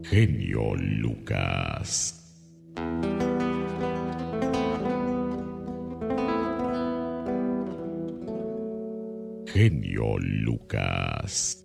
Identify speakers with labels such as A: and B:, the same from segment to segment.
A: Genio Lucas. Genio Lucas.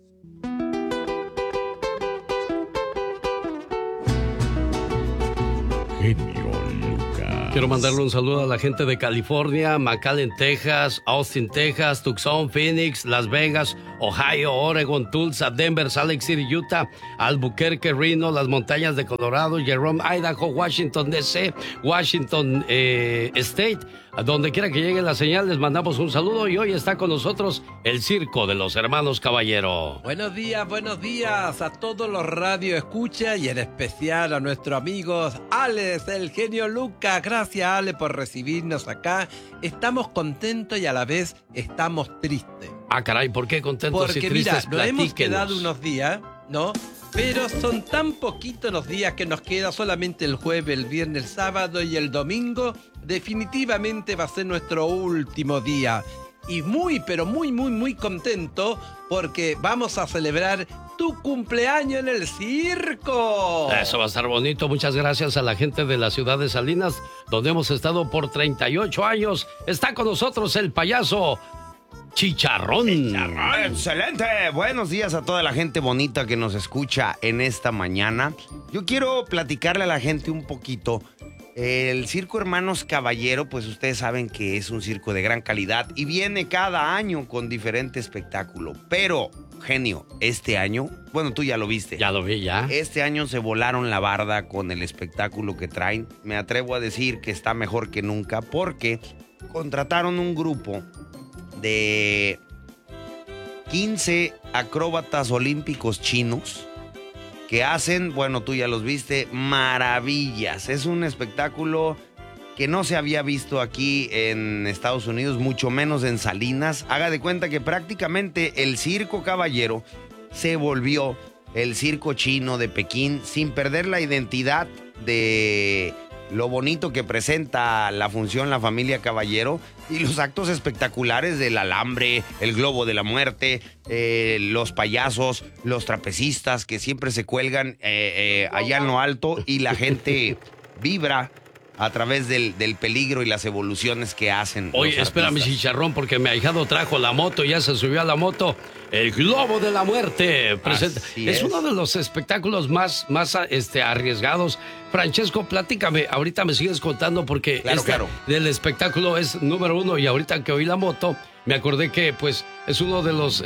A: Genio Lucas.
B: Quiero mandarle un saludo a la gente de California, McAllen, Texas, Austin, Texas, Tucson, Phoenix, Las Vegas, Ohio, Oregon, Tulsa, Denver, Salt Lake City, Utah, Albuquerque, Reno, las montañas de Colorado, Jerome, Idaho, Washington D.C., Washington State. A donde quiera que llegue la señal, les mandamos un saludo y hoy está con nosotros el Circo de los Hermanos Caballero.
C: Buenos días a todos los radio escucha y en especial a nuestros amigos Alex, el genio Lucas. Gracias, Ale, por recibirnos acá. Estamos contentos y a la vez estamos tristes.
B: Ah, caray, ¿por qué contentos
C: porque,
B: y tristes?
C: Mira, nos hemos
B: Platíquenos.
C: quedado unos días, ¿no? Pero son tan poquitos los días que nos queda solamente el jueves, el viernes, el sábado y el domingo. Definitivamente va a ser nuestro último día. Y muy, pero muy contento porque vamos a celebrar tu cumpleaños en el circo.
B: Eso va a estar bonito. Muchas gracias a la gente de la ciudad de Salinas, donde hemos estado por 38 años. Está con nosotros el payaso Chicharrón.
D: Excelente. Buenos días a toda la gente bonita que nos escucha en esta mañana. Yo quiero platicarle a la gente un poquito. El Circo Hermanos Caballero, pues ustedes saben que es un circo de gran calidad y viene cada año con diferente espectáculo. Pero, genio, este año, bueno, tú ya lo viste.
B: Ya lo vi, ya.
D: Este año se volaron la barda con el espectáculo que traen. Me atrevo a decir que está mejor que nunca porque contrataron un grupo de 15 acróbatas olímpicos chinos que hacen, bueno, tú ya los viste, maravillas. Es un espectáculo que no se había visto aquí en Estados Unidos, mucho menos en Salinas. Haga de cuenta que prácticamente el Circo Caballero se volvió el circo chino de Pekín sin perder la identidad de lo bonito que presenta la función La Familia Caballero y los actos espectaculares del alambre, el globo de la muerte, los payasos, los trapecistas que siempre se cuelgan allá en lo alto y la gente vibra a través del peligro y las evoluciones que hacen.
B: Oye, espérame, Chicharrón, porque mi ahijado trajo la moto, ya se subió a la moto. El Globo de la Muerte presenta. Es uno de los espectáculos más arriesgados. Francesco, platícame, ahorita me sigues contando porque
D: claro.
B: Del espectáculo es número uno y ahorita que oí la moto, me acordé que pues es uno de los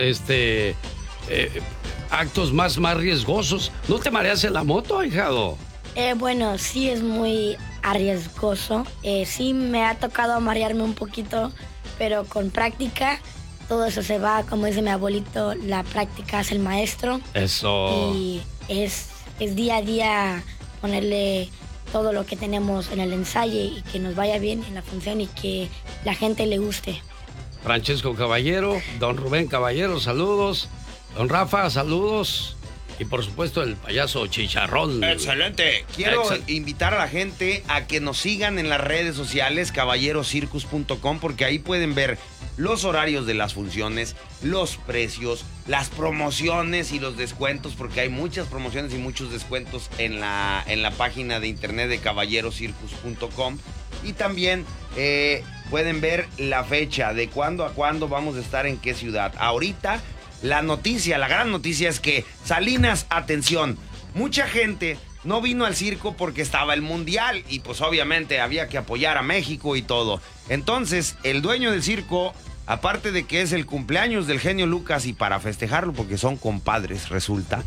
B: actos más riesgosos. ¿No te mareas en la moto, ahijado?
E: Bueno, sí es muy arriesgoso. Sí me ha tocado marearme un poquito, pero con práctica todo eso se va. Como dice mi abuelito, la práctica es el maestro.
B: Eso.
E: Y es día a día ponerle todo lo que tenemos en el ensayo y que nos vaya bien en la función y que la gente le guste.
B: Francesco Caballero, don Rubén Caballero, saludos. Don Rafa, saludos. Y por supuesto el payaso Chicharrón.
D: Excelente. Quiero invitar a la gente a que nos sigan en las redes sociales, caballerocircus.com, porque ahí pueden ver los horarios de las funciones, los precios, las promociones y los descuentos, porque hay muchas promociones y muchos descuentos en la página de internet de caballerocircus.com. Y también pueden ver la fecha de cuándo a cuándo vamos a estar en qué ciudad. Ahorita la gran noticia es que Salinas, atención, mucha gente no vino al circo porque estaba el Mundial y pues obviamente había que apoyar a México y todo. Entonces, el dueño del circo, aparte de que es el cumpleaños del genio Lucas y para festejarlo, porque son compadres, resulta,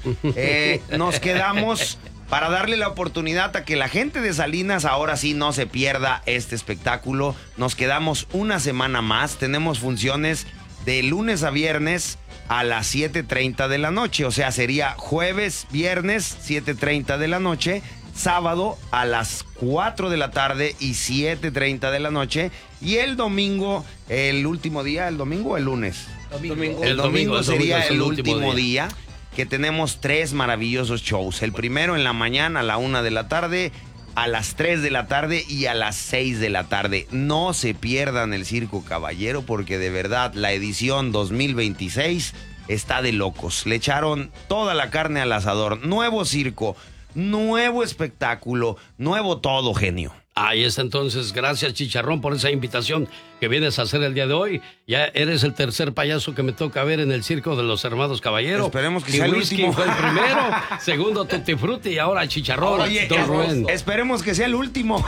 D: nos quedamos para darle la oportunidad a que la gente de Salinas ahora sí no se pierda este espectáculo. Nos quedamos una semana más, tenemos funciones de lunes a viernes a las 7:30 de la noche, o sea, sería jueves, viernes, 7:30 de la noche, sábado a las 4 de la tarde y 7:30 de la noche, y el domingo, el último día, ¿el domingo o el lunes? El domingo sería el último día, que tenemos 3 maravillosos shows. El primero en la mañana a la 1 de la tarde, a las 3 de la tarde y a las 6 de la tarde. No se pierdan el Circo Caballero porque de verdad la edición 2026 está de locos. Le echaron toda la carne al asador. Nuevo circo, nuevo espectáculo, nuevo todo, genio.
B: Ahí está entonces, gracias Chicharrón por esa invitación que vienes a hacer el día de hoy. Ya eres el tercer payaso que me toca ver en el circo de los hermanos Caballero.
D: Esperemos que sea el
B: Whisky
D: último.
B: fue el primero, segundo Tutti Frutti y ahora Chicharrón.
D: Oye,
B: Don Rubén.
D: esperemos que sea el último.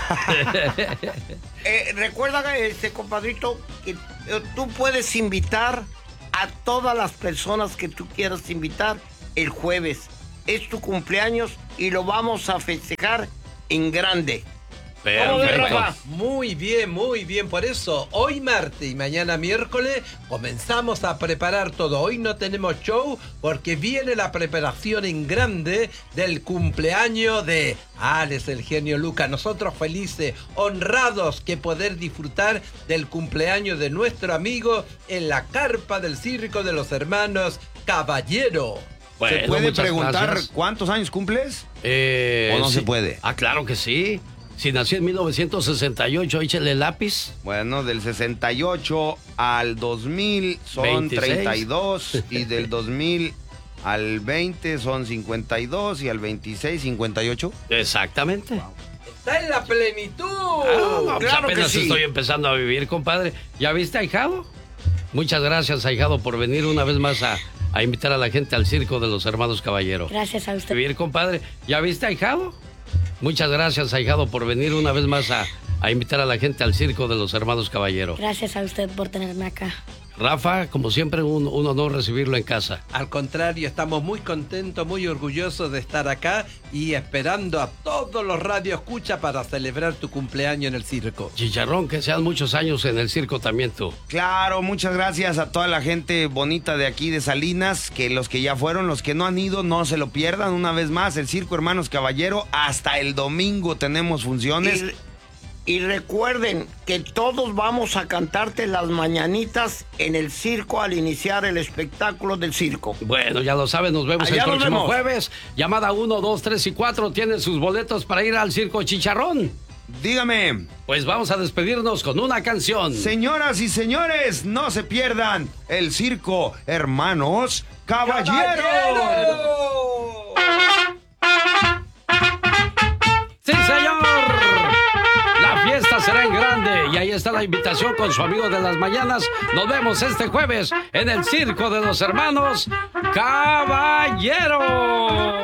F: Recuerda, compadrito, que tú puedes invitar a todas las personas que tú quieras invitar el jueves. Es tu cumpleaños y lo vamos a festejar en grande.
B: Perfecto.
C: Muy bien, muy bien. Por eso, hoy martes y mañana miércoles comenzamos a preparar todo. Hoy no tenemos show porque viene la preparación en grande del cumpleaños de Alex, el genio Lucas. Nosotros felices, honrados que poder disfrutar del cumpleaños de nuestro amigo en la carpa del circo de los hermanos Caballero.
B: Bueno,
D: ¿Se puede
B: muchas
D: preguntar
B: gracias.
D: cuántos años cumples?
B: ¿O
D: no se puede?
B: Ah, claro que sí. Si nací en 1968, échale lápiz.
D: Bueno, del 68 al 2000 son
B: 26.
D: 32 y del 2000 al 20 son 52 y al 26 58.
B: Exactamente.
C: Está en la plenitud.
B: No, pues
F: claro que
B: apenas
F: sí.
B: estoy empezando a vivir, compadre. ¿Ya viste, ahijado? Muchas gracias, ahijado, por venir una vez más a invitar a la gente al circo de los hermanos Caballero.
E: Gracias a usted.
B: Vivir, compadre. ¿Ya viste, ahijado? Muchas gracias, ahijado, por venir una vez más a invitar a la gente al circo de los hermanos Caballero.
E: Gracias a usted por tenerme acá.
B: Rafa, como siempre, un honor recibirlo en casa.
C: Al contrario, estamos muy contentos, muy orgullosos de estar acá y esperando a todos los radioescuchas para celebrar tu cumpleaños en el circo.
B: Chicharrón, que sean muchos años en el circo también tú.
D: Claro, muchas gracias a toda la gente bonita de aquí de Salinas, que los que ya fueron, los que no han ido, no se lo pierdan. Una vez más, el Circo Hermanos Caballero, hasta el domingo tenemos funciones.
F: Y recuerden que todos vamos a cantarte las mañanitas en el circo al iniciar el espectáculo del circo.
B: Bueno, ya lo saben, nos vemos
F: Allá
B: el
F: nos
B: próximo
F: vemos.
B: jueves. Llamada 1, 2, 3 y 4. ¿Tienen sus boletos para ir al circo Chicharrón?
D: Dígame,
B: Pues vamos a despedirnos con una canción.
D: señoras y señores, no se pierdan el Circo Hermanos Caballero.
B: ¡Sí, señor! La fiesta será en grande y ahí está la invitación con su amigo de las mañanas. Nos vemos este jueves en el Circo de los Hermanos Caballero.